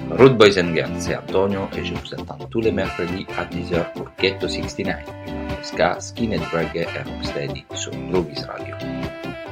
Rude Boys and Girls, c'est Antonio et je vous attends tous les mercredis à 10h pour Ghetto 69, ska, skinhead reggae et rocksteady sur Groovies Radio.